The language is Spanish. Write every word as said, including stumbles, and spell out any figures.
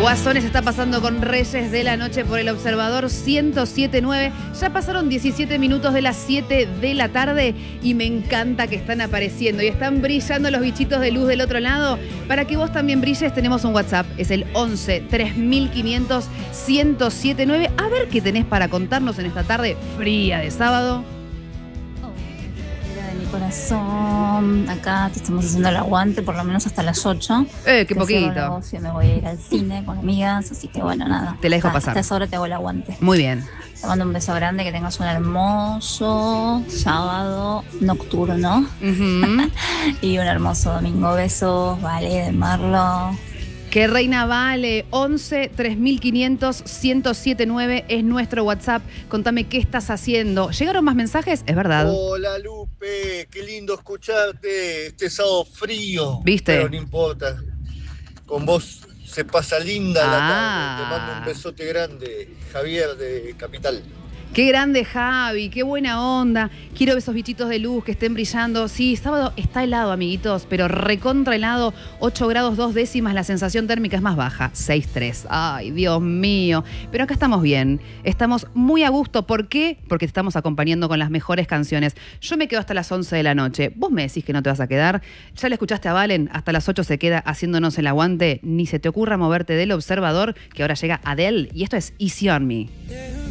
Guasones está pasando con Reyes de la Noche por el Observador ciento siete punto nueve. Ya pasaron diecisiete minutos de las siete de la tarde y me encanta que están apareciendo y están brillando los bichitos de luz del otro lado. Para que vos también brilles tenemos un WhatsApp, es el once tres mil quinientos ciento siete punto nueve. A ver qué tenés para contarnos en esta tarde fría de sábado. De mi corazón, acá te estamos haciendo el aguante por lo menos hasta las ocho. Eh, qué poquito. Negocio, me voy a ir al cine con amigas, así que bueno, nada. Te la dejo hasta, pasar. Hasta esa hora te hago el aguante. Muy bien. Te mando un beso grande, que tengas un hermoso sábado nocturno Uh-huh. y un hermoso domingo. Besos, vale, de Marlo. Que reina vale, once tres mil quinientos ciento siete punto nueve es nuestro WhatsApp. Contame qué estás haciendo. ¿Llegaron más mensajes? Es verdad. Hola Lupe, qué lindo escucharte este sábado frío. ¿Viste? Pero no importa, con vos se pasa linda la Ah. tarde. Te mando un besote grande, Javier de Capital. Qué grande Javi, qué buena onda. Quiero esos bichitos de luz que estén brillando. Sí, sábado está helado, amiguitos, pero recontra helado. ocho grados dos décimas, la sensación térmica es más baja, seis tres. Ay, Dios mío. Pero acá estamos bien, estamos muy a gusto. ¿Por qué? Porque te estamos acompañando con las mejores canciones. Yo me quedo hasta las once de la noche. Vos me decís que no te vas a quedar. Ya le escuchaste a Valen, hasta las ocho se queda haciéndonos el aguante. Ni se te ocurra moverte del Observador, que ahora llega Adele. Y esto es Easy on Me.